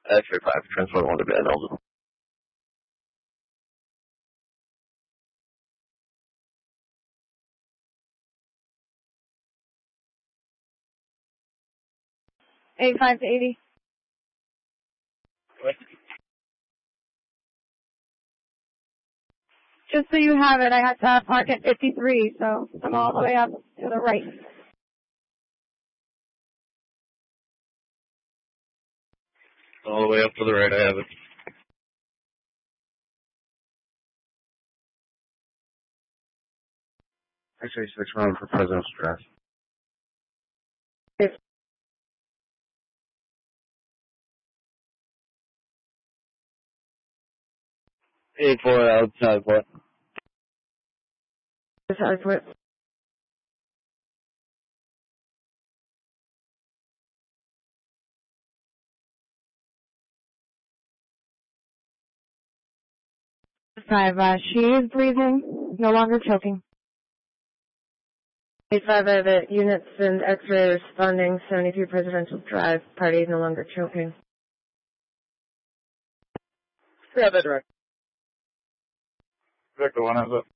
X-ray 5, transport 1 to Van Elden. A5 to 80. What? Just so you have it, I had to park at 53, so I'm all the way up to the right. All the way up to the right, I have it. X-ray 6 round for President's Drive. Yes. A4 outside what? Outside what? She is breathing, no longer choking. A5 at units and X-ray responding, 73 Presidential Drive, party no longer choking. Yeah, that's right. Victor 1 has it.